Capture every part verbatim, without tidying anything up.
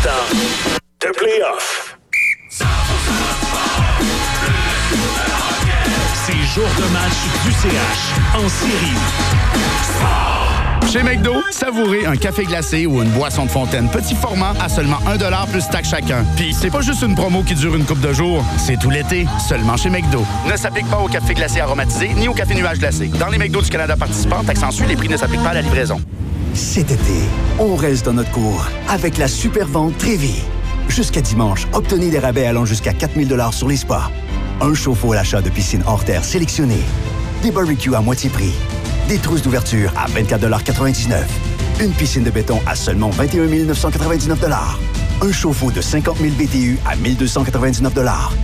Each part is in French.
temps de play-off. C'est jour de match du C H en série. Chez McDo, savourez un café glacé ou une boisson de fontaine petit format à seulement un dollar plus taxe chacun. Puis c'est pas juste une promo qui dure une couple de jours, c'est tout l'été, seulement chez McDo. Ne s'applique pas au café glacé aromatisé ni au café nuage glacé. Dans les McDo du Canada participants, taxe en sus, les prix ne s'appliquent pas à la livraison. Cet été, on reste dans notre cours avec la super vente Trévi. Jusqu'à dimanche, obtenez des rabais allant jusqu'à quatre mille dollars sur les spas. Un chauffe-eau à l'achat de piscine hors terre sélectionnée. Des barbecues à moitié prix. Des trousses d'ouverture à vingt-quatre quatre-vingt-dix-neuf. Une piscine de béton à seulement vingt et un mille neuf cent quatre-vingt-dix-neuf. Un chauffe-eau de cinquante mille B T U à mille deux cent quatre-vingt-dix-neuf.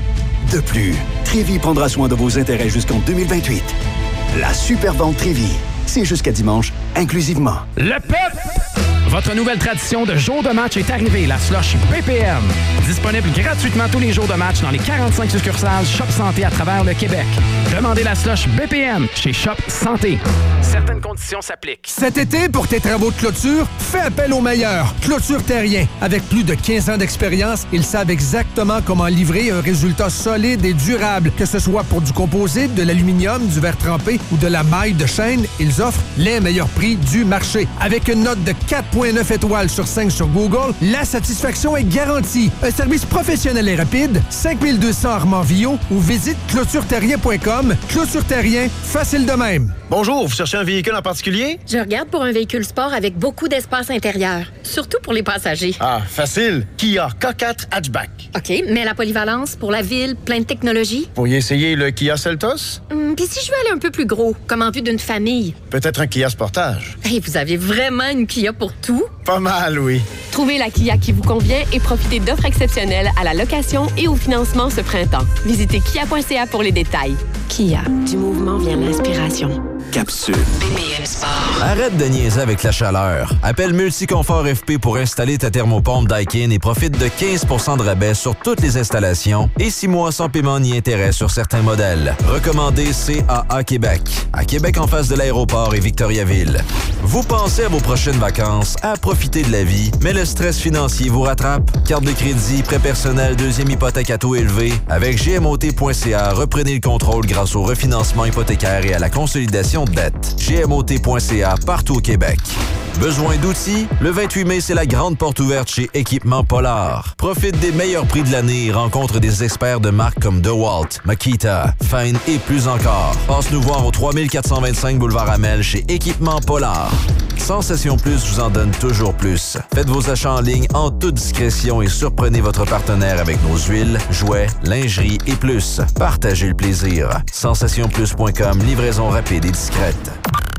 De plus, Trévi prendra soin de vos intérêts jusqu'en deux mille vingt-huit. La super vente Trévi, c'est jusqu'à dimanche, inclusivement. Le P E P! Votre nouvelle tradition de jour de match est arrivée, la slush B P M. Disponible gratuitement tous les jours de match dans les quarante-cinq succursales Shop Santé à travers le Québec. Demandez la slush B P M chez Shop Santé. Certaines conditions s'appliquent. Cet été, pour tes travaux de clôture, fais appel aux meilleurs. Clôture Terrien. Avec plus de quinze ans d'expérience, ils savent exactement comment livrer un résultat solide et durable. Que ce soit pour du composite, de l'aluminium, du verre trempé ou de la maille de chaîne, ils offrent les meilleurs prix du marché. Avec une note de quatre virgule neuf étoiles sur cinq sur Google, la satisfaction est garantie. Un service professionnel et rapide, cinq mille deux cents Armand-Villot ou visite clôture terrien point com. Clôture Terrien, facile de même. Bonjour, vous cherchez un véhicule en particulier? Je regarde pour un véhicule sport avec beaucoup d'espace intérieur, surtout pour les passagers. Ah, facile. Kia K quatre Hatchback. OK, mais la polyvalence pour la ville, plein de technologies? Vous pourriez essayer le Kia Seltos? Hum, Puis si je veux aller un peu plus gros, comme en vue d'une famille? Peut-être un Kia Sportage. Hey, vous avez vraiment une Kia pour tout? Pas mal, oui. Trouvez la Kia qui vous convient et profitez d'offres exceptionnelles à la location et au financement ce printemps. Visitez kia point c a pour les détails. Kia, du mouvement vient l'inspiration. Capsule. B P M Sport. Arrête de niaiser avec la chaleur. Appelle Multiconfort F P pour installer ta thermopompe Daikin et profite de quinze pour cent de rabais sur toutes les installations et six mois sans paiement ni intérêt sur certains modèles. Recommandé C A A Québec. À Québec en face de l'aéroport et Victoriaville. Vous pensez à vos prochaines vacances, à profiter de la vie, mais le stress financier vous rattrape? Carte de crédit, prêt personnel, deuxième hypothèque à taux élevé. Avec G M O T point C A, reprenez le contrôle grâce au refinancement hypothécaire et à la consolidation de dette. G M O T point C A partout au Québec. Besoin d'outils? Le vingt-huit mai, c'est la grande porte ouverte chez Équipement Polar. Profite des meilleurs prix de l'année et rencontre des experts de marques comme DeWalt, Makita, Fine et plus encore. Passe nous voir au trois mille quatre cent vingt-cinq boulevard Amel chez Équipement Polar. Sensation Plus vous en donne toujours plus. Faites vos achats en ligne en toute discrétion et surprenez votre partenaire avec nos huiles, jouets, lingerie et plus. Partagez le plaisir. sensation plus point com, livraison rapide et discrète.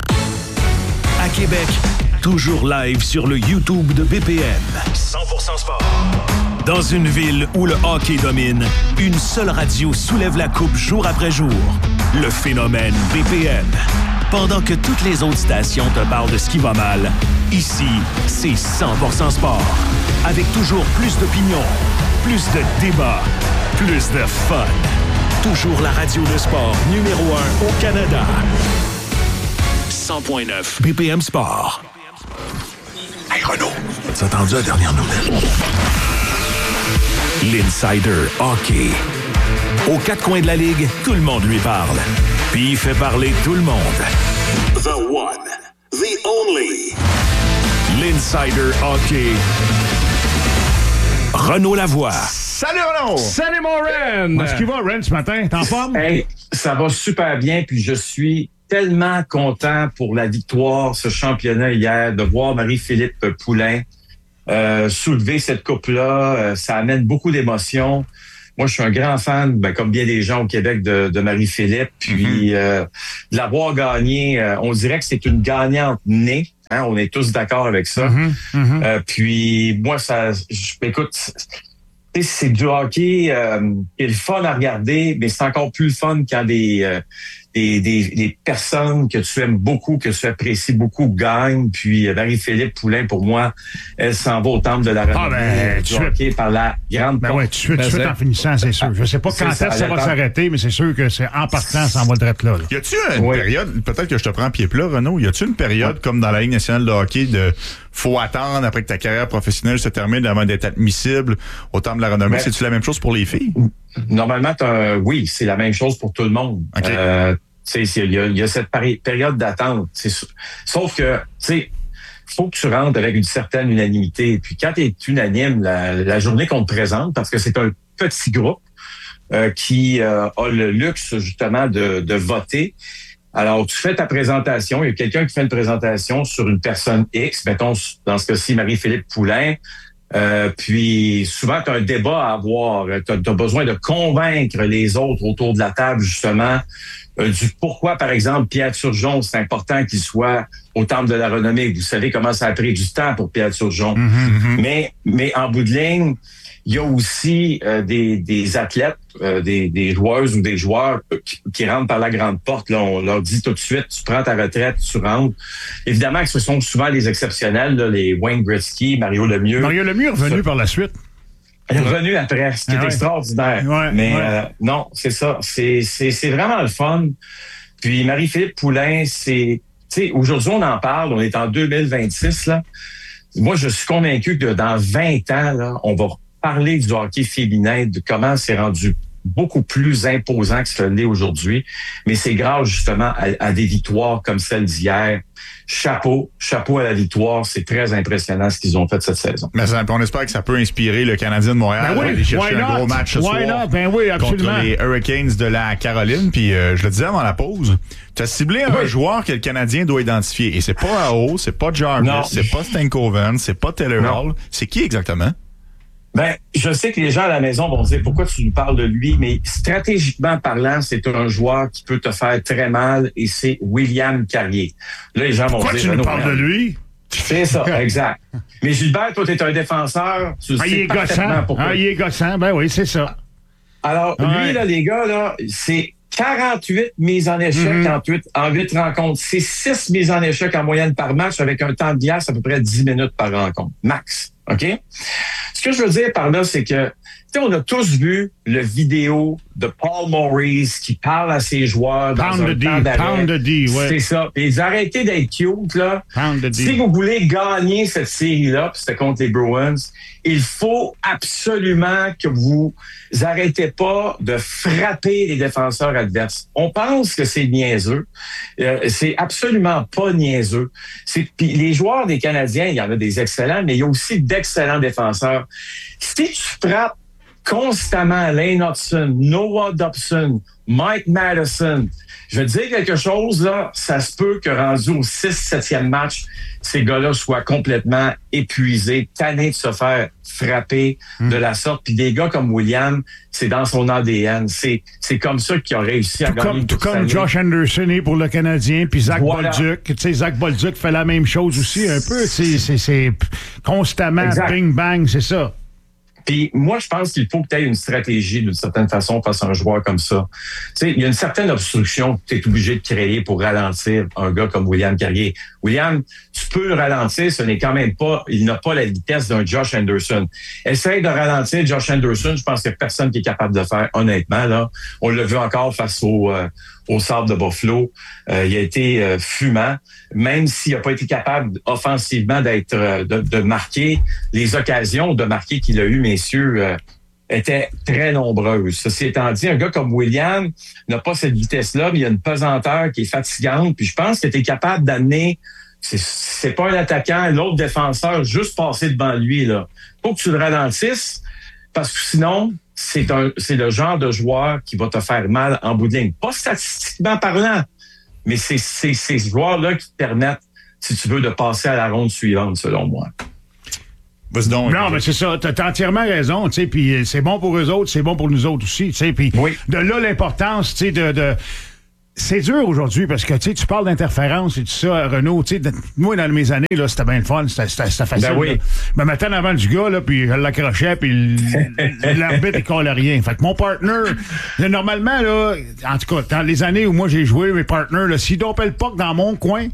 À Québec, toujours live sur le YouTube de B P M. cent pour cent sport. Dans une ville où le hockey domine, une seule radio soulève la coupe jour après jour. Le phénomène B P M. Pendant que toutes les autres stations te parlent de ce qui va mal, ici, c'est cent pour cent sport. Avec toujours plus d'opinions, plus de débats, plus de fun. Toujours la radio de sport numéro un au Canada. cent point neuf B P M Sport. Hey Renaud, as-tu entendu la dernière nouvelle? L'Insider Hockey. Aux quatre coins de la Ligue, tout le monde lui parle. Puis il fait parler tout le monde. The one, the only. L'Insider Hockey. Renaud Lavoie. Salut Renaud! Salut mon Ren! Comment est-ce qu'il va, Ren, ce matin? T'es en forme? Hey, ça va super bien, puis je suis tellement content pour la victoire, ce championnat hier, de voir Marie-Philippe Poulin euh, soulever cette coupe-là. Euh, ça amène beaucoup d'émotions. Moi, je suis un grand fan, ben, comme bien des gens au Québec, de, de Marie-Philippe. Puis, mm-hmm. euh, de l'avoir gagné, euh, on dirait que c'est une gagnante née. Hein, on est tous d'accord avec ça. Mm-hmm. Mm-hmm. Euh, puis, moi, ça, je, écoute, c'est du hockey euh, qui est le fun à regarder, mais c'est encore plus le fun quand des, euh, des, des, des personnes que tu aimes beaucoup, que tu apprécies beaucoup gagnent. Puis Marie-Philippe Poulin, pour moi, elle s'en va au temple de la renommée. Ah ben, du hockey par la grande ben porte. ouais, tout de suite, tout de suite en finissant, c'est sûr. Je sais pas C'est quand est-ce ça, que ça va attends. s'arrêter, mais c'est sûr que c'est en partant, ça en va le direct là. là. Y a-tu une Oui. période, peut-être que je te prends pied plat, Renaud, y a-tu une période ouais. comme dans la Ligue nationale de hockey de faut attendre après que ta carrière professionnelle se termine avant d'être admissible au temple de la renommée? Ben, c'est-tu la même chose pour les filles? Normalement, t'as, oui, c'est la même chose pour tout le monde. Okay. Euh, il y a, y a cette pari- période d'attente. C'est, sauf que, tu sais, faut que tu rentres avec une certaine unanimité. Puis quand tu es unanime, la, la journée qu'on te présente, parce que c'est un petit groupe euh, qui euh, a le luxe justement de, de voter. Alors, tu fais ta présentation, il y a quelqu'un qui fait une présentation sur une personne X, mettons, dans ce cas-ci, Marie-Philippe Poulin. Euh, puis souvent, tu as un débat à avoir. Tu as besoin de convaincre les autres autour de la table, justement, euh, du pourquoi, par exemple, Pierre Turgeon, c'est important qu'il soit au temple de la renommée. Vous savez comment ça a pris du temps pour Pierre Turgeon. Mm-hmm. Mais, mais en bout de ligne, il y a aussi euh, des, des athlètes, euh, des, des joueuses ou des joueurs qui, qui rentrent par la grande porte. Là, on leur dit tout de suite, tu prends ta retraite, tu rentres. Évidemment que ce sont souvent les exceptionnels, là, les Wayne Gretzky, Mario Lemieux. Mario Lemieux est revenu ça, par la suite. Il est revenu après, ce qui ah est ouais. extraordinaire. Ouais, Mais ouais. Euh, non, c'est ça. C'est, c'est, c'est vraiment le fun. Puis Marie-Philippe Poulin, c'est... Tu sais, aujourd'hui, on en parle, on est en deux mille vingt-six, là. Moi, je suis convaincu que dans vingt ans, là, on va parler du hockey féminin, de comment c'est rendu beaucoup plus imposant que ce l'est aujourd'hui. Mais c'est grâce justement à, à des victoires comme celle d'hier. Chapeau, chapeau à la victoire. C'est très impressionnant ce qu'ils ont fait cette saison. Mais ça, on espère que ça peut inspirer le Canadien de Montréal ben oui, à aller chercher un gros match ce why soir not? Ben oui, absolument. contre les Hurricanes de la Caroline. Puis euh, je le disais avant la pause, tu as ciblé un oui. joueur que le Canadien doit identifier. Et c'est pas Aho, c'est pas Jarvis, non. c'est pas Stankoven, c'est pas Taylor Hall. C'est qui exactement? Ben, je sais que les gens à la maison vont dire pourquoi tu nous parles de lui, mais stratégiquement parlant, c'est un joueur qui peut te faire très mal et c'est William Carrier. Là, les gens vont pourquoi dire... Pourquoi tu nous parles de lui? C'est ça, exact. Mais Gilbert, toi, t'es un défenseur. Tu ah, sais il est gossant. Pourquoi. Ah, il est gossant. Ben oui, c'est ça. Alors, ouais. lui, là, les gars, là, c'est quarante-huit mises en échec mm-hmm. en, huit, en huit rencontres. C'est six mises en échec en moyenne par match avec un temps de glace à peu près dix minutes par rencontre. Max. OK? Ce que je veux dire par là, c'est que, tu sais, on a tous vu le vidéo de Paul Maurice qui parle à ses joueurs dans Pound un the temps D, d'arrêt. Pound the D, ouais. C'est ça. Et ils arrêtez d'être cute, là. Pound the D. Si vous voulez gagner cette série-là, puis c'était contre les Bruins, il faut absolument que vous arrêtez pas de frapper les défenseurs adverses. On pense que c'est niaiseux. Euh, c'est absolument pas niaiseux. C'est, puis les joueurs des Canadiens, il y en a des excellents, mais il y a aussi d'excellents défenseurs. Si tu frappes constamment Lane Hudson, Noah Dobson, Mike Madison, je veux te dire quelque chose, là, ça se peut que rendu au six septième match, ces gars-là soient complètement épuisés, tannés de se faire frapper mm. de la sorte. Puis des gars comme William, c'est dans son A D N. C'est, c'est comme ça qu'il a réussi à tout gagner. Comme, tout comme Josh Anderson est pour le Canadien, puis Zach voilà. Bolduc. Tu sais, Zach Bolduc fait la même chose aussi un peu. C'est, c'est, c'est constamment exact. Bing bang, c'est ça. Puis moi, je pense qu'il faut que tu aies une stratégie d'une certaine façon face à un joueur comme ça. Tu sais, il y a une certaine obstruction que tu es obligé de créer pour ralentir un gars comme William Carrier. William, tu peux le ralentir, ce n'est quand même pas, il n'a pas la vitesse d'un Josh Anderson. Essaye de ralentir Josh Anderson, je pense qu'il n'y a personne qui est capable de le faire, honnêtement, là. On l'a vu encore face au, euh, au Sabre de Buffalo. Euh, il a été euh, fumant. Même s'il n'a pas été capable offensivement d'être euh, de, de marquer, les occasions de marquer qu'il a eues, messieurs, euh, étaient très nombreuses. Ceci étant dit, un gars comme William n'a pas cette vitesse-là, mais il a une pesanteur qui est fatigante. Puis je pense que tu es capable d'amener, c'est, c'est pas un attaquant, l'autre défenseur, juste passer devant lui, là. Faut que tu le ralentisses, parce que sinon, c'est un, c'est le genre de joueur qui va te faire mal en bout de ligne. Pas statistiquement parlant, mais c'est, c'est, c'est ces joueurs-là qui te permettent, si tu veux, de passer à la ronde suivante, selon moi. Donc, non, mais c'est ça. T'as, t'as entièrement raison, tu sais. Puis c'est bon pour eux autres, c'est bon pour nous autres aussi, tu sais. Puis oui. de là l'importance, tu sais, de, de c'est dur aujourd'hui parce que tu sais, tu parles d'interférence et tout ça, Renaud. Tu sais, moi, dans mes années, là, c'était bien le fun, c'était, c'était, c'était facile. Ben oui. Là. Je me mettais en avant du gars, là, puis je l'accrochais, puis l'arbitre, il collait rien. Fait que mon partner, là, normalement, là, en tout cas, dans les années où moi j'ai joué, mes partners, là, s'ils dopaient le puck dans mon coin,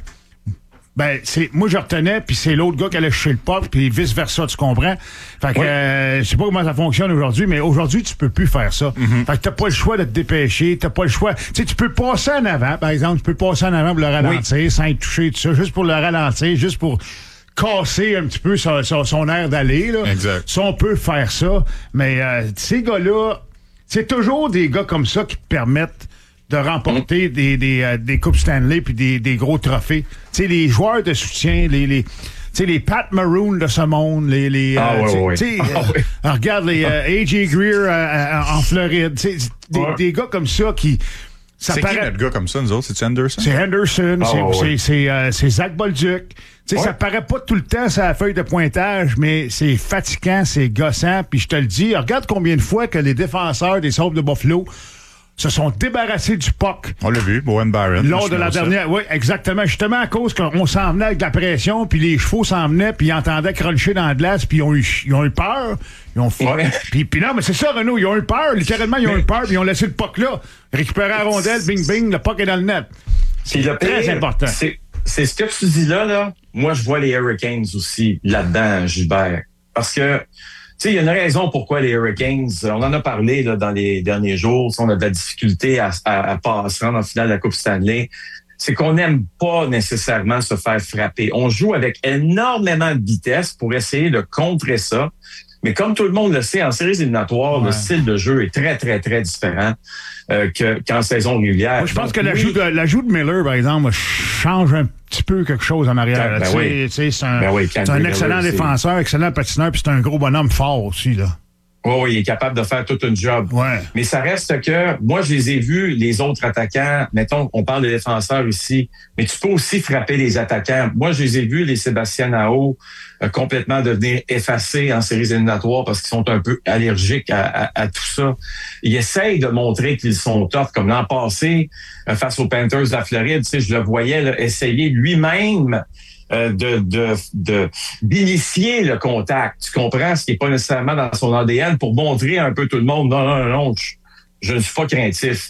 ben, c'est, moi, je retenais, puis c'est l'autre gars qui allait chercher le puck, puis vice-versa, tu comprends? Fait que, ouais. euh, je sais pas comment ça fonctionne aujourd'hui, mais aujourd'hui, tu peux plus faire ça. Mm-hmm. Fait que t'as pas le choix de te dépêcher, t'as pas le choix. Tu sais, tu peux passer en avant, par exemple, tu peux passer en avant pour le ralentir, oui. sans être touché, tout ça, juste pour le ralentir, juste pour casser un petit peu son, son, son air d'aller, là. Exact. Ça, on peut faire ça, mais euh, ces gars-là, c'est toujours des gars comme ça qui te permettent de remporter mmh. des, des, euh, des Coupes Stanley puis des, des gros trophées. Tu sais, les joueurs de soutien, les, les, tu sais, les Pat Maroon de ce monde, les... les ah, euh, ouais, tu sais, ouais. ah, euh, ouais. regarde les euh, A J Greer euh, euh, en Floride, tu sais, des, ouais. des gars comme ça qui... Ça c'est paraît... qui notre gars comme ça, nous autres? C'est-tu Anderson? C'est Anderson, ah, c'est, ouais. c'est, c'est, euh, c'est Zach Bolduc. Tu sais, ouais. ça paraît pas tout le temps sur la feuille de pointage, mais c'est fatigant, c'est gossant, puis je te le dis, regarde combien de fois que les défenseurs des Sabres de Buffalo se sont débarrassés du puck. On l'a vu, Bowen Barron. Lors de la dernière, oui, exactement. Justement à cause qu'on s'en venait avec de la pression, puis les chevaux s'en venaient, puis ils entendaient cruncher dans la glace, puis ils ont eu, ils ont eu peur. Ils ont fait. Ouais. Puis, puis non, mais c'est ça, Renaud, ils ont eu peur. Littéralement, ils ont mais... eu peur, puis ils ont laissé le puck là. Récupérer la rondelle, bing, bing, le puck est dans le net. C'est le très pire, important. C'est, c'est ce que tu dis là, là. Moi, je vois les Hurricanes aussi là-dedans, Gilbert. Parce que, tu sais, il y a une raison pourquoi les Hurricanes, on en a parlé là, dans les derniers jours, on a de la difficulté à, à, à passer en finale de la Coupe Stanley. C'est qu'on n'aime pas nécessairement se faire frapper. On joue avec énormément de vitesse pour essayer de contrer ça. Mais comme tout le monde le sait, en séries éliminatoires, ouais. le style de jeu est très, très, très différent euh, que, qu'en saison régulière. Moi, je pense Donc, que oui. l'ajout, de, l'ajout de Miller, par exemple, change un petit peu quelque chose en arrière. Ben, ben oui. C'est un, ben oui, c'est un excellent Miller, défenseur, c'est... excellent patineur, puis c'est un gros bonhomme fort aussi, là. Oui, oui, il est capable de faire toute une job. Ouais. Mais ça reste que, moi, je les ai vus, les autres attaquants. Mettons, on parle de défenseurs ici, mais tu peux aussi frapper les attaquants. Moi, je les ai vus, les Sébastien Aho, euh, complètement devenir effacés en séries éliminatoires parce qu'ils sont un peu allergiques à, à, à tout ça. Ils essayent de montrer qu'ils sont tough, comme l'an passé, euh, face aux Panthers de la Floride. Tu sais, je le voyais là, essayer lui-même Euh, de, de, de, d'initier le contact. Tu comprends? Ce qui n'est pas nécessairement dans son A D N pour montrer un peu tout le monde. Non, non, non, non, je, je ne suis pas craintif.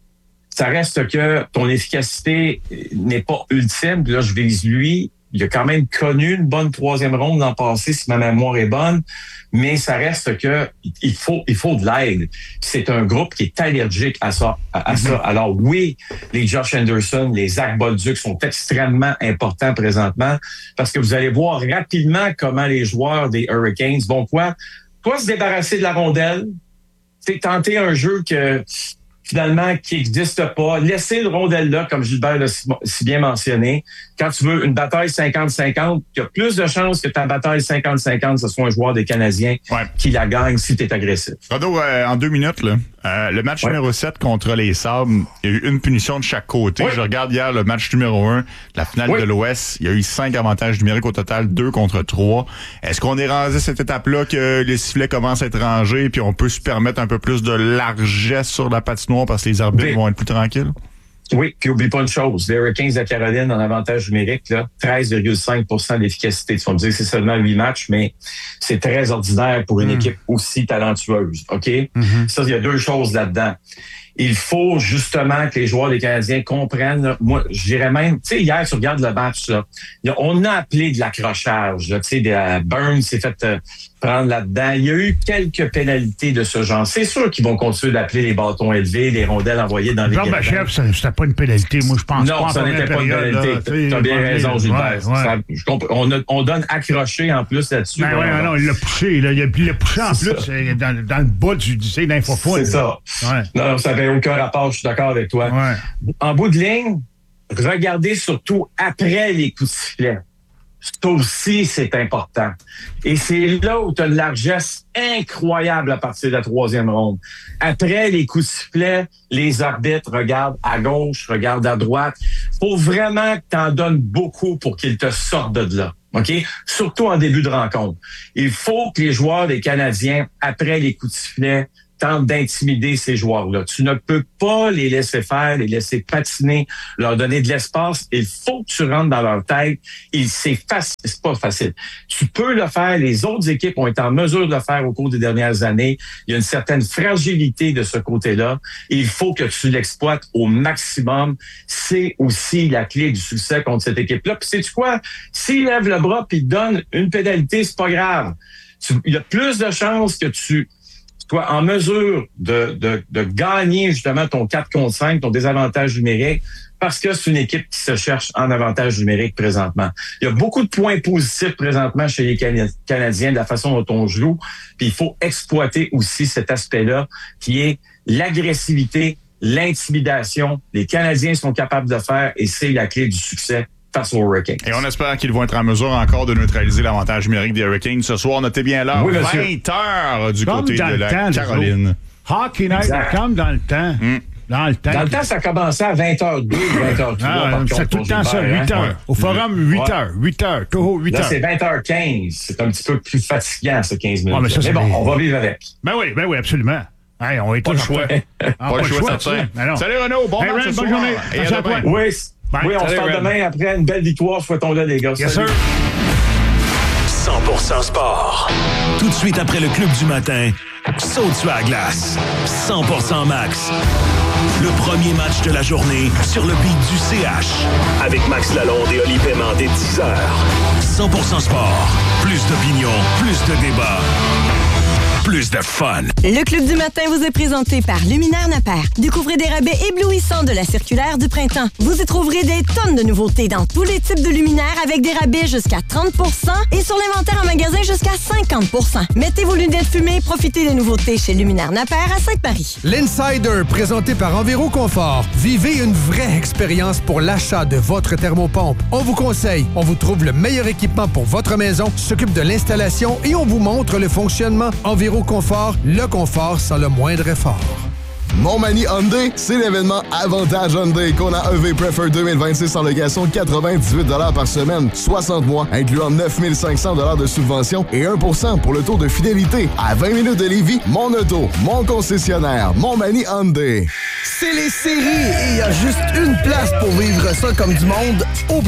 Ça reste que ton efficacité n'est pas ultime. Puis là, je vise lui. Il a quand même connu une bonne troisième ronde l'an passé, si ma mémoire est bonne. Mais ça reste que il faut, il faut de l'aide. C'est un groupe qui est allergique à ça. À, à mm-hmm. ça. Alors oui, les Josh Anderson, les Zach Bolduc sont extrêmement importants présentement parce que vous allez voir rapidement comment les joueurs des Hurricanes vont quoi? Soit se débarrasser de la rondelle, c'est tenter un jeu que finalement, qui n'existe pas. Laisser le rondelle là, comme Gilbert l'a si bien mentionné. Quand tu veux une bataille cinquante cinquante, il y a plus de chances que ta bataille cinquante cinquante, ce soit un joueur des Canadiens ouais. qui la gagne si tu es agressif. Rado, euh, en deux minutes, là, euh, le match ouais. numéro sept contre les Sabres, il y a eu une punition de chaque côté. Ouais. Je regarde hier le match numéro un, la finale ouais. de l'Ouest. Il y a eu cinq avantages numériques au total, deux contre trois. Est-ce qu'on est rendu à cette étape-là que les sifflets commencent à être rangés puis on peut se permettre un peu plus de largesse sur la patinoire parce que les arbitres oui. vont être plus tranquilles? Oui, puis oublie pas une chose, les Hurricanes de Caroline en avantage numérique, là, treize virgule cinq pour cent d'efficacité. Tu vas me dire que c'est seulement huit matchs, mais c'est très ordinaire pour une mmh. équipe aussi talentueuse. OK? Mmh. Ça, il y a deux choses là-dedans. Il faut justement que les joueurs des Canadiens comprennent. Là, moi, je dirais même, tu sais, hier, tu regardes le match, là, on a appelé de l'accrochage. Tu sais, euh, Burns s'est fait euh, prendre là-dedans. Il y a eu quelques pénalités de ce genre. C'est sûr qu'ils vont continuer d'appeler les bâtons élevés, les rondelles envoyées dans les Jean Bachef, c'était pas une pénalité. Moi, je pense non, pas. Non, ça n'était pas une pénalité. Tu as bien raison, Gilbert. Ouais, ouais. Ça, je comp- on, a, on donne accroché en plus là-dessus. Ben oui, non, il l'a poussé. Là. Il l'a poussé en c'est plus dans, dans le bas du, du C d'Infofoot. C'est là. ça. Ouais. Non, non, ça n'avait aucun rapport. Je suis d'accord avec toi. Ouais. En bout de ligne, regardez surtout après les coups de sifflet. Ça aussi, c'est important. Et c'est là où tu as une largesse incroyable à partir de la troisième ronde. Après les coups de sifflet, les arbitres regardent à gauche, regardent à droite. Faut vraiment que tu en donnes beaucoup pour qu'ils te sortent de là. OK? Surtout en début de rencontre. Il faut que les joueurs des Canadiens, après les coups de sifflet, tentes d'intimider ces joueurs-là. Tu ne peux pas les laisser faire, les laisser patiner, leur donner de l'espace. Il faut que tu rentres dans leur tête. Et c'est facile, c'est pas facile. Tu peux le faire. Les autres équipes ont été en mesure de le faire au cours des dernières années. Il y a une certaine fragilité de ce côté-là. Et il faut que tu l'exploites au maximum. C'est aussi la clé du succès contre cette équipe-là. Puis sais-tu quoi? S'ils lèvent le bras puis donnent une pénalité, c'est pas grave. Tu, il y a plus de chances que tu sois en mesure de, de, de gagner justement ton quatre contre cinq, ton désavantage numérique, parce que c'est une équipe qui se cherche en avantage numérique présentement. Il y a beaucoup de points positifs présentement chez les Canadiens de la façon dont on joue, puis il faut exploiter aussi cet aspect-là qui est l'agressivité, l'intimidation. Les Canadiens sont capables de faire et c'est la clé du succès face aux Hurricanes. Et on espère qu'ils vont être en mesure encore de neutraliser l'avantage numérique des Hurricanes ce soir. Notez bien l'heure, oui, vingt heures du comme côté de la temps, Caroline. Hockey night, comme dans le temps. Mm. Dans le temps. Dans le temps, ça commençait à vingt heures deux, vingt heures trois. Ah, c'est tout le temps ça, huit heures. Hein? Au forum, huit heures. huit heures. Toho, huit heures. Là, c'est vingt heures quinze. C'est un petit peu plus fatigant, ce quinze minutes. Ah, mais, ça, mais bon, des... on va vivre avec. Ben oui, ben oui, absolument. Hey, on est pas le choix. Ah, pas, pas le choix, certain. Salut Renaud, bon hey, match Ren, ce bonne soir. journée. Et à demain. Oui, Bye. oui, on Salut, se parle Ren. demain après une belle victoire. Souhaitons-le, les gars. Yes, Salut. sir. cent pour cent sport. Tout de suite après le club du matin, saute sur la glace. cent pour cent Max. Le premier match de la journée sur le beat du C H. Avec Max Lalonde et Oli Paiement dès dix heures. cent pour cent sport. Plus d'opinion, plus de débat. Plus de fun. Le Club du matin vous est présenté par Luminaire Napper. Découvrez des rabais éblouissants de la circulaire du printemps. Vous y trouverez des tonnes de nouveautés dans tous les types de luminaires avec des rabais jusqu'à trente pour cent et sur l'inventaire en magasin jusqu'à cinquante pour cent. Mettez vos lunettes fumées, profitez des nouveautés chez Luminaire Napper à Sainte-Marie. L'Insider, présenté par Enviro Confort. Vivez une vraie expérience pour l'achat de votre thermopompe. On vous conseille, on vous trouve le meilleur équipement pour votre maison, s'occupe de l'installation et on vous montre le fonctionnement. Enviro Confort, le confort sans le moindre effort. Montmagny Hyundai, c'est l'événement Avantage Hyundai qu'on a E V Prefer deux mille vingt-six en location quatre-vingt-dix-huit dollars par semaine, soixante mois, incluant neuf mille cinq cents dollars de subvention et un pour cent pour le taux de fidélité. À vingt minutes de Lévis, mon auto, mon concessionnaire, Montmagny Hyundai. C'est les séries et il y a juste une place pour vivre ça comme du monde au